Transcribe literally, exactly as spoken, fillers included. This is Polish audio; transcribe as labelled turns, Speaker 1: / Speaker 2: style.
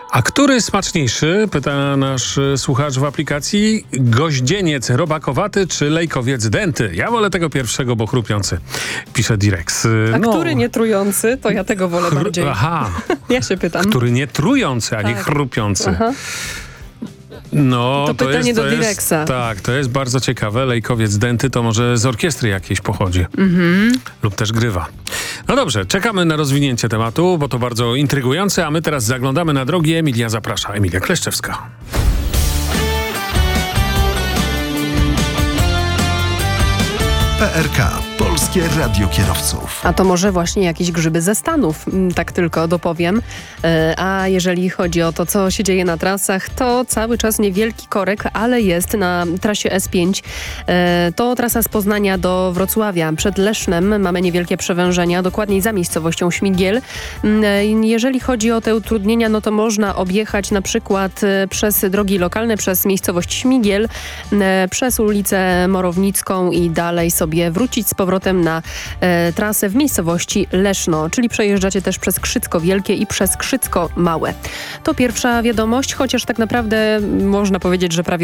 Speaker 1: A który smaczniejszy, pyta nasz słuchacz w aplikacji, goździeniec robakowaty czy lejkowiec denty? Ja wolę tego pierwszego, bo chrupiący, pisze Direx.
Speaker 2: A
Speaker 1: no.
Speaker 2: który nie trujący, to ja tego wolę
Speaker 1: Chru-
Speaker 2: bardziej.
Speaker 1: Aha.
Speaker 2: Ja się pytam.
Speaker 1: Który nie trujący, a nie
Speaker 2: Tak.
Speaker 1: chrupiący.
Speaker 2: Aha.
Speaker 1: No,
Speaker 2: To pytanie
Speaker 1: jest,
Speaker 2: do
Speaker 1: to jest,
Speaker 2: Direxa.
Speaker 1: Tak, to jest bardzo ciekawe. Lejkowiec denty to może z orkiestry jakiejś pochodzi.
Speaker 2: Mhm.
Speaker 1: Lub też grywa. No dobrze, czekamy na rozwinięcie tematu, bo to bardzo intrygujące, a my teraz zaglądamy na drogi. Emilia zaprasza. Emilia Kleszczewska.
Speaker 3: P R K. Polskie Radio Kierowców.
Speaker 2: A to może właśnie jakieś grzyby ze Stanów, mm, tak tylko dopowiem. E, A jeżeli chodzi o to, co się dzieje na trasach, to cały czas niewielki korek, ale jest na trasie S pięć. E, To trasa z Poznania do Wrocławia. Przed Lesznem mamy niewielkie przewężenia, dokładniej za miejscowością Śmigiel. Mm, e, Jeżeli chodzi o te utrudnienia, no to można objechać na przykład e, przez drogi lokalne, przez miejscowość Śmigiel, e, przez ulicę Morownicką i dalej sobie wrócić z powrotem na e, trasę w miejscowości Leszno, czyli przejeżdżacie też przez Krzycko Wielkie i przez Krzycko Małe. To pierwsza wiadomość, chociaż tak naprawdę można powiedzieć, że prawie